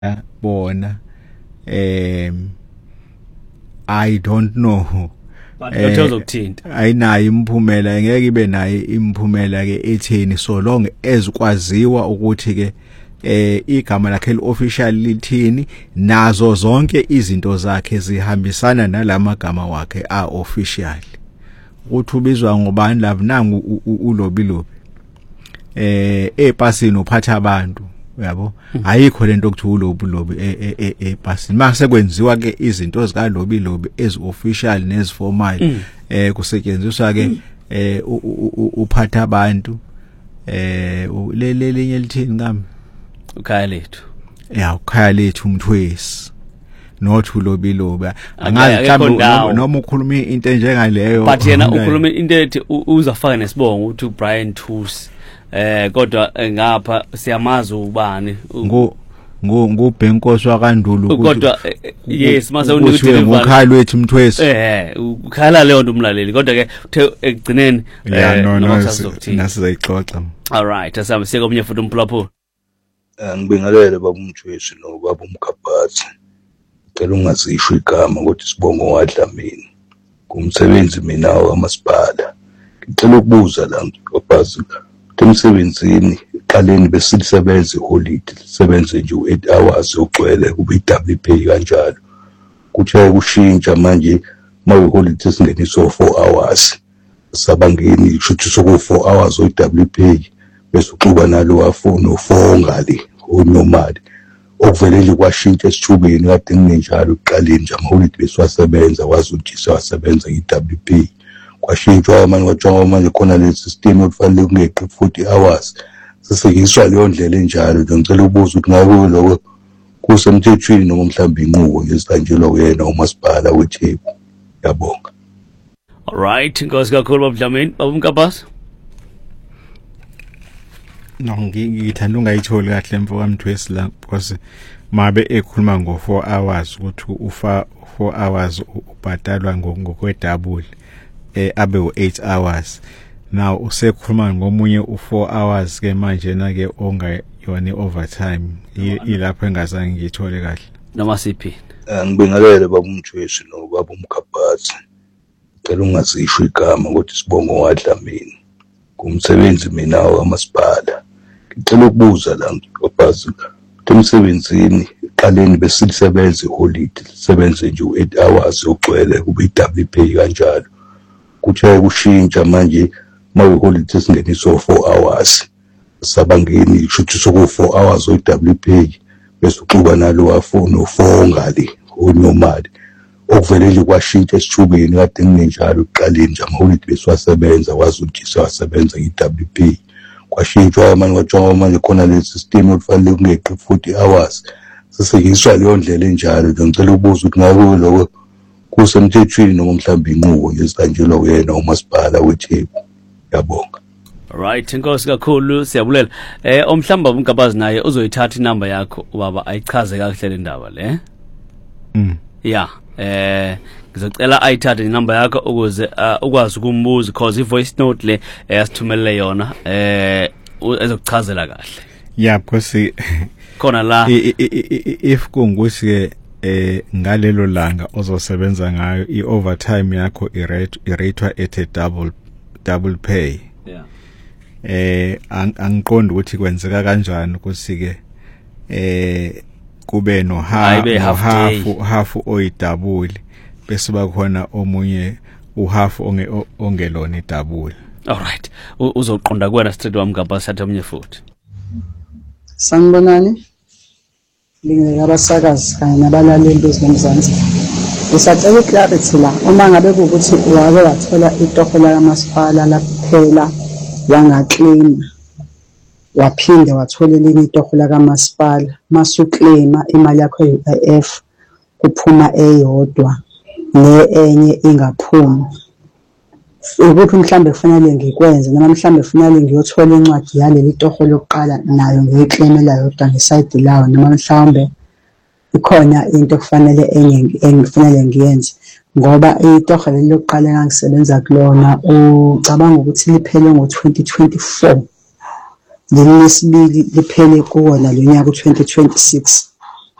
bona I don't know but uzokuthinta ayinayo imphumela ngeke ibe nayo imphumela ke etheni so long ezikwaziwa ukuthi ke igama lakhe official lithini nazo zonke izinto zakhe zihambisana nalamagama wakhe official ukuthi ubizwa ngobani lapha nangu ulobilobi epasini uphatha abantu yabo ayikho lento ukuthi ulobilobi epasini mase kwenziwa ke izinto ezika lobilobi official neziformal kusetshenziswa ke uphatha abantu lelinye lithini ngami ukhaya lethu ukhaya lethu umthwesi not ulobilobi angazi mhlawumbe noma ukhuluma into enjengaleyo but yena ukhuluma into ethi uzafaka nesibongo ukuthi uBrian Thusi kodwa ngapha siyamazi ubani ngubhenkosi wakandulu kodwa yes mase unikuthe ukhaya lethu umthwesi ukhala leyo nto umlaleli kodwa ke uthe ekugcineni nasizayixoxa all right asame sike omnye futhi umphulaphula ngibingelele baba umthwesi no baba umkhabhathi cela ungazisho igama kodwa isibongo waDlamini kumsebenzi mina wamasipala ngicela ukubuza la ngobhazi emsebenzini qaleni besilisebenza iholiday lisebenze nje u8 hours ogcwele kube i-double pay kanjalo kuthe kushintsha manje mawiholiday singeniswa 4 hours sabangeni kushuthi soku 4 hours o-double pay bese uxuba nalo wafuna u4 ngale unormal okuvele nje kwashintsha esithubeni kade nginenjalo uqaleni nje amaholiday besiwasebenza wazi ukuthi siwasebenza i-double pay kwashintshwa manje khona le system okufanele kungeqi 40 hours sisekiswa leyo ndlela enjalo nje ngicela ukubuza ukuthi ngabe lokho kusemthethweni noma mhlawumbe inqubo ngezikanjelo kuyena umasipala weTheku yabonga all right inkosi kakhulu baBdlamini baba uMkhabhazi no ngithanda ungayitholi kahle mfo kaMthwesi la because mabe ekhuluma ngo4 hours ukuthi ufa 4 hours ubhatalwa ngokwedouble abe u8 hours now usekhuluma ngomunye u4 hours ke manje na ke ongayona overtime ilapho engazange ngithole kahle noma siphi ngibingelele baba umthwesi no baba uMkhabhathi cela ungazisho igama kodwa isibongo waDlamini kumsebenzi mina wamasipala ngicela ukubuza la ngobhazi emsebenzini qaleni besilisebenza iholiday lisebenze nje u8 hours ogcwele kube i-double pay kanjalo kuthe kushintsha manje mawiholiday singeniswa 4 hours sabangeni kushuthi soku 4 hours o-double pay bese uxuba nalo wafuna u4 ngale unormal okuvele nje kwashintsha esithubeni kade nginenjalo uqaleni nje amaholiday besiwasebenza wazi ukuthi siwasebenza i-double pay kwashintshwa manje khona le system okufanele kungeqi 40 hours sisekiswa leyo ndlela enjalo nje ngicela ukubuza ukuthi ngabe lokho kusemthethweni noma mhlawumbe inqubo ngezikanjelo kuyena umasipala weTheku yabonga right inkosi kakhulu siyabulela omhlamba uMkhabhazi naye uzoyithatha inamba yakho ubaba ayichaze kahle le ndaba le yeah ngizocela ayithathe inamba yakho ukuze ukwazi ukumbuza because ivoice note le yasithumelele yona ezokuchazela kahle yeah because khona la if kungukuthi ke ngalelo langa ozosebenza ngayo i-overtime yakho i-ratewa at a double pay yeah angiqondi ukuthi kwenzeka kanjani ukuthi ke kube no half oyidouble bese bakhona omunye uhalf ongelona idouble all right uzoqonda kuwena straight waMkhabhazi satha omnye futhi sanibonani ngingeke abasakazi kanye nabalaleli bezomzansi ngisacela iclarity la uma ngabe ukuthi wake wathola itoho lakamasipala laphela wangaclaim waphinde wathola elinye itoho lakamasipala masuclaima imali yakho ye-UIF kuphuma eyodwa enye ingaphumi ukuthi mhlambe kufanele ngikwenze noma mhlambe kufanele ngiyothola incwadi yaleli toho lokuqala nayo ngiyiclaimela yodwa ngeside lawo noma mhlambe ikhona into kufanele engifanele ngiyenze ngoba itoho leli lokuqala engisebenza kulona ucabanga ukuthi liphele ngo2024 leli lesibili liphele kuwona lo nyaka u2026